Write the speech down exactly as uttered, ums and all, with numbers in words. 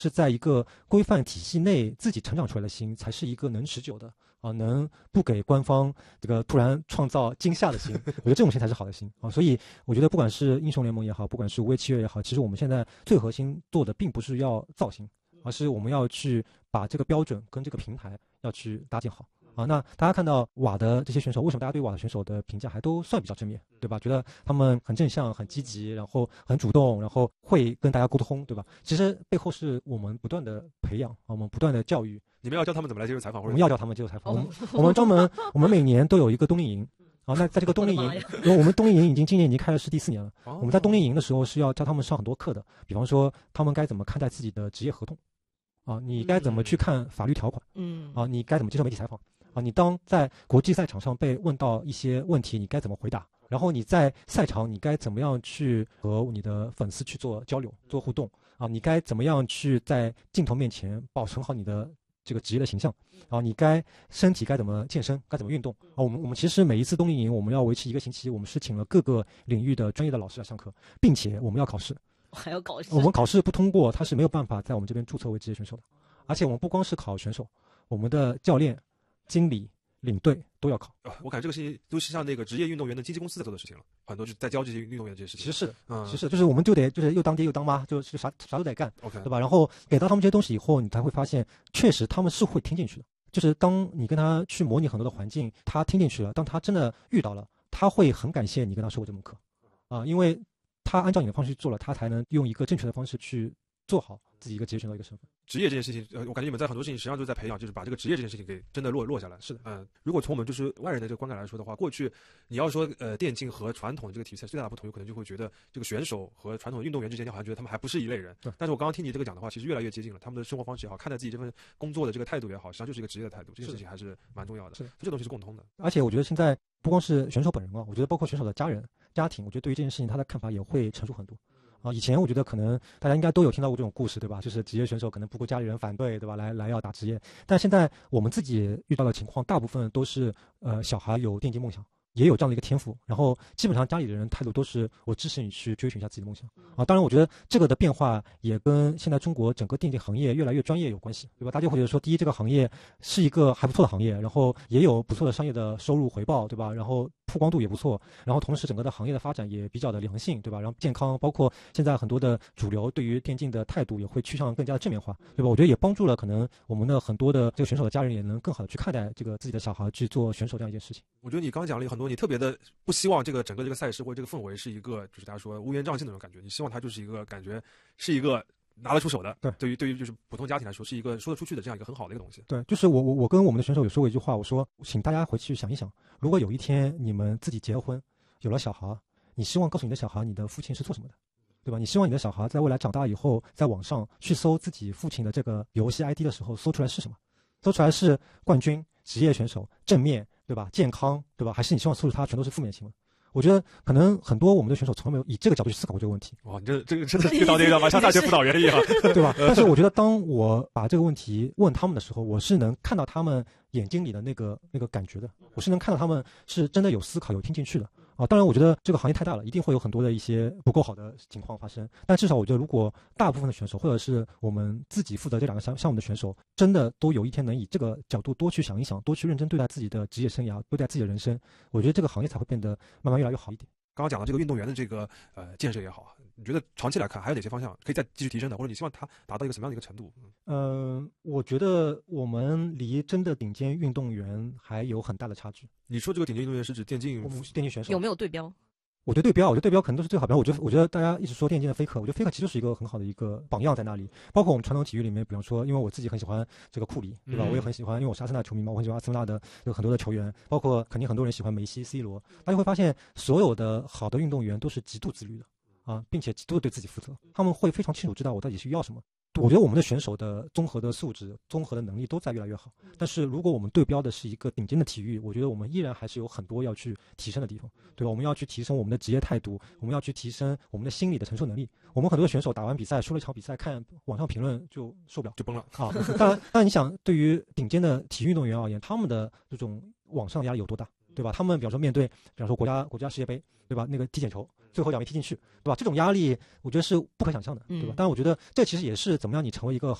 是在一个规范体系内自己成长出来的心，才是一个能持久的啊，能不给官方这个突然创造惊吓的心。我觉得这种心才是好的心啊。所以我觉得不管是英雄联盟也好，不管是无畏契约也好，其实我们现在最核心做的并不是要造星，而是我们要去把这个标准跟这个平台要去搭建好。啊，那大家看到瓦的这些选手，为什么大家对瓦的选手的评价还都算比较正面，对吧？觉得他们很正向、很积极，然后很主动，然后会跟大家沟通，对吧？其实背后是我们不断的培养，我们不断的教育。 你们要教他们怎么来接受采访，或者我们要教他们接受采访。我们我们专门，我们每年都有一个冬令营。啊，那在这个冬令营，因为我们冬令营已经今年已经开了是第四年了。我们在冬令营的时候是要教他们上很多课的，比方说他们该怎么看待自己的职业合同，啊，你该怎么去看法律条款，嗯，啊，你该怎么接受媒体采访。啊，你当在国际赛场上被问到一些问题，你该怎么回答？然后你在赛场，你该怎么样去和你的粉丝去做交流、做互动？啊，你该怎么样去在镜头面前保存好你的这个职业的形象？啊，你该身体该怎么健身？该怎么运动？啊，我们我们其实每一次冬令营，我们要为期一个星期，我们是请了各个领域的专业的老师来上课，并且我们要考试。 还要考试？ 我们考试不通过，他是没有办法在我们这边注册为职业选手的。而且我们不光是考选手，我们的教练、经理、领队都要考。 我感觉这个事情都是像那个职业运动员的经纪公司在做的事情了，很多就是在教这些运动员这些事情。 其实是的， 嗯， 其实就是我们就得就是又当爹又当妈，就是啥啥都得干 ，OK， 对吧？然后给到他们这些东西以后，你才会发现，确实他们是会听进去的。就是当你跟他去模拟很多的环境，他听进去了，当他真的遇到了，他会很感谢你跟他说过这门课，啊，因为他按照你的方式去做了，他才能用一个正确的方式去做好自己一个职业选手一个身份。 职业这件事情，呃，我感觉你们在很多事情实际上都在培养，就是把这个职业这件事情给真的落落下来。 是的， 嗯，如果从我们就是外人的这个观感来说的话，过去你要说呃电竞和传统的这个体育赛最大的不同，有可能就会觉得这个选手和传统的运动员之间，好像觉得他们还不是一类人。 对。 但是我刚刚听你这个讲的话，其实越来越接近了，他们的生活方式也好，看待自己这份工作的这个态度也好，实际上就是一个职业的态度，这件事情还是蛮重要的。 是的， 这东西是共通的。 而且我觉得现在不光是选手本人啊，我觉得包括选手的家人、家庭，我觉得对于这件事情他的看法也会成熟很多。啊，以前我觉得可能大家应该都有听到过这种故事，对吧？就是职业选手可能不顾家里人反对，对吧？来来要打职业。但现在我们自己遇到的情况，大部分都是呃小孩有电竞梦想，也有这样的一个天赋，然后基本上家里的人态度都是我支持你去追寻一下自己的梦想啊。当然，我觉得这个的变化也跟现在中国整个电竞行业越来越专业有关系，对吧？大家会觉得说，第一，这个行业是一个还不错的行业，然后也有不错的商业的收入回报，对吧？然后曝光度也不错，然后同时整个的行业的发展也比较的良性，对吧？然后健康，包括现在很多的主流对于电竞的态度也会趋向更加的正面化，对吧？我觉得也帮助了可能我们的很多的这个选手的家人也能更好的去看待这个自己的小孩去做选手这样一件事情。 我觉得你刚讲了很多，你特别的不希望这个整个这个赛事或者这个氛围是一个就是大家说乌烟瘴气的那种感觉，你希望它就是一个感觉是一个拿得出手的， 对， 对于对于就是普通家庭来说是一个说得出去的这样一个很好的一个东西。 对，就是我我我跟我们的选手有说过一句话，我说请大家回去想一想，如果有一天你们自己结了婚，有了小孩，你希望告诉你的小孩你的父亲是做什么的，对吧？你希望你的小孩在未来长大以后，在网上去搜自己父亲的这个游戏 I D 的时候，搜出来是什么？搜出来是冠军、职业选手、正面，对吧？健康，对吧？还是你希望搜出他全都是负面新闻？我觉得可能很多我们的选手从来没有以这个角度去思考过这个问题。 哇，你这这个真的听到那个吗？像大学辅导员一样， 对吧？但是我觉得当我把这个问题问他们的时候，我是能看到他们眼睛里的那个那个感觉的，我是能看到他们是真的有思考、有听进去的。啊，当然，我觉得这个行业太大了，一定会有很多的一些不够好的情况发生。但至少我觉得，如果大部分的选手，或者是我们自己负责这两个项项目的选手，真的都有一天能以这个角度多去想一想，多去认真对待自己的职业生涯，对待自己的人生，我觉得这个行业才会变得慢慢越来越好一点。 刚刚讲到这个运动员的这个呃建设也好，你觉得长期来看还有哪些方向可以再继续提升的，或者你希望它达到一个什么样的一个程度？ 嗯、呃，我觉得我们离真的顶尖运动员还有很大的差距。 你说这个顶尖运动员是指电竞电竞选手有没有对标？ 我觉得对标，我觉得对标可能都是最好。比方，我觉得，我觉得大家一直说电竞的飞客，我觉得飞客其实就是一个很好的一个榜样在那里。包括我们传统体育里面，比方说，因为我自己很喜欢这个库里，对吧？嗯、我也很喜欢，因为我是阿森纳球迷嘛，我很喜欢阿森纳的有很多的球员，包括肯定很多人喜欢梅西、C 罗。大家会发现，所有的好的运动员都是极度自律的啊，并且极度对自己负责。他们会非常清楚知道我到底是要什么。我觉得我们的选手的综合的素质、综合的能力都在越来越好。但是如果我们对标的是一个顶尖的体育，我觉得我们依然还是有很多要去提升的地方，对吧？我们要去提升我们的职业态度，我们要去提升我们的心理的承受能力。我们很多选手打完比赛输了一场比赛，看网上评论就受不了， 就崩了啊！当然，当然你想，对于顶尖的体育运动员而言，他们的这种网上压力有多大？ 对吧？他们比方说面对，比方说国家国家世界杯，对吧？那个踢点球，最后一脚没踢进去，对吧？这种压力我觉得是不可想象的，对吧？ 嗯当然，我觉得这其实也是怎么样你成为一个